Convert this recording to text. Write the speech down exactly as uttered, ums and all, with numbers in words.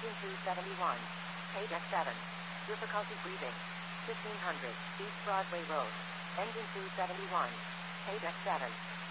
Engine two seventy-one. Page X seven. Difficulty breathing. fifteen hundred. East Broadway Road. Engine two seventy-one. Page X seven.